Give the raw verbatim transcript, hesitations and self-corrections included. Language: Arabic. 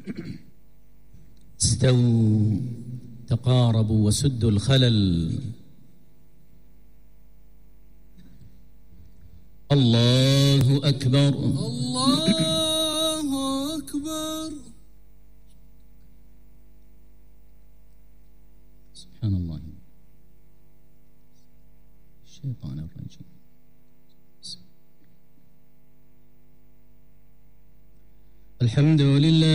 استووا تقاربوا وسدوا الخلل. الله أكبر. الله أكبر. سبحان الله. الشيطان الرجيم. الحمد لله.